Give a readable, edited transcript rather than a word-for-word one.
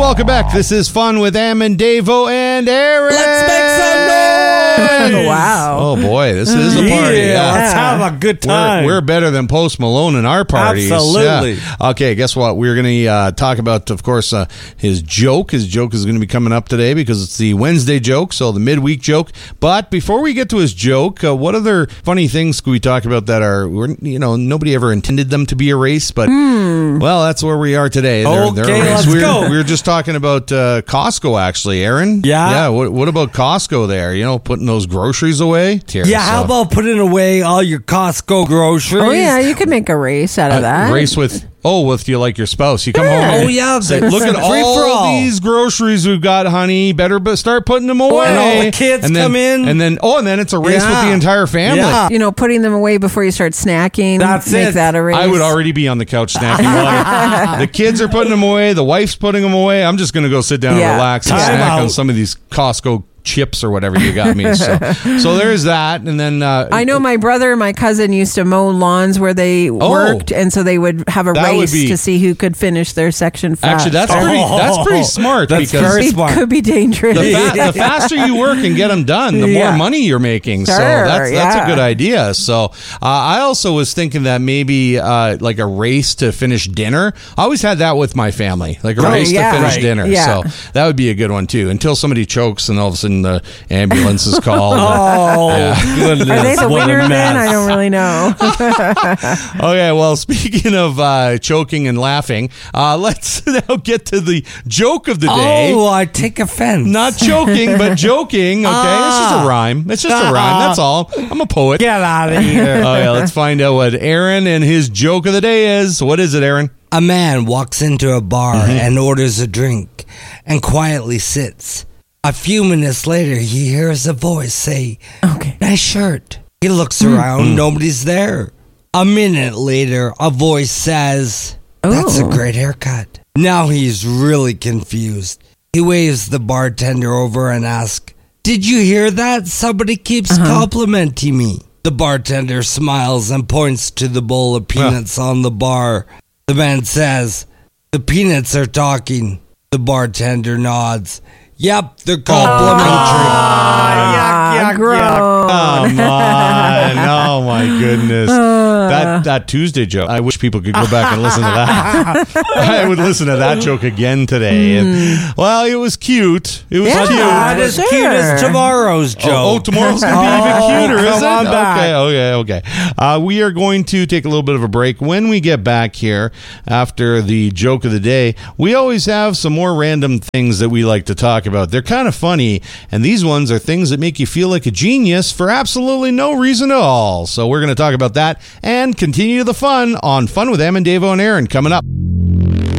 welcome back. This is Fun with Am and Davo and Aaron. Let's make some noise! Wow. Oh, boy, this is a party. Yeah, let's have a good time. We're better than Post Malone in our parties. Absolutely. Yeah. Okay, guess what? We're going to talk about, of course, his joke. His joke is going to be coming up today because it's the Wednesday joke, so the midweek joke. But before we get to his joke, what other funny things could we talk about that are, nobody ever intended them to be erased, but, well, that's where we are today. They're let's erased. go. We were just talking about Costco, actually, Aaron. Yeah? Yeah, what about Costco there? Putting those groceries away? Yeah, how about putting away all your Costco groceries? Oh, yeah, you could make a race out of that. Race with you like your spouse. You come home Oh, and yeah. say, look at all these groceries we've got, honey. Better start putting them away. And all the kids come in. And then it's a race with the entire family. Yeah. Putting them away before you start snacking. That's make it. that a race. I would already be on the couch snacking. While the kids are putting them away. The wife's putting them away. I'm just going to go sit down and relax and Time snack out. on some of these Costco chips or whatever you got me. So there's that. And then I know my brother and my cousin used to mow lawns where they worked, and so they would have a race to see who could finish their section fast. Actually, that's pretty smart. That's because very smart. Could be dangerous. The faster you work and get them done, the more money you're making. Sure, so that's a good idea. So I also was thinking that maybe like a race to finish dinner. I always had that with my family, like a race to finish dinner. Yeah. So that would be a good one too. Until somebody chokes and all of a sudden the ambulance is called. Goodness. Are they the what a winner mess. then? I don't really know. Okay, well, speaking of choking and laughing, let's now get to the joke of the day. Oh, I take offense. Not choking, but joking. Okay, it's just a rhyme. It's just a rhyme. That's all. I'm a poet. Get out of here. Oh, yeah, let's find out what Aaron and his joke of the day is. What is it, Aaron? A man walks into a bar and orders a drink and quietly sits. A few minutes later, he hears a voice say, Okay. "Nice shirt." He looks around, nobody's there. A minute later, a voice says, "That's a great haircut." Now he's really confused. He waves the bartender over and asks, "Did you hear that? Somebody keeps complimenting me." The bartender smiles and points to the bowl of peanuts on the bar. The man says, "The peanuts are talking." The bartender nods. "Yep, they're complimentary." Gross. Come on. Oh, my goodness. That Tuesday joke. I wish people could go back and listen to that. I would listen to that joke again today. And, well, it was cute. It was cute. Not as cute as tomorrow's joke. Oh, tomorrow's going to be even cuter, is it? Come on back. Okay. We are going to take a little bit of a break. When we get back here after the joke of the day, we always have some more random things that we like to talk about. They're kind of funny, and these ones are things that make you feel like a genius for absolutely no reason at all. So we're going to talk about that and continue the fun on Fun with Am and Davo and Aaron coming up.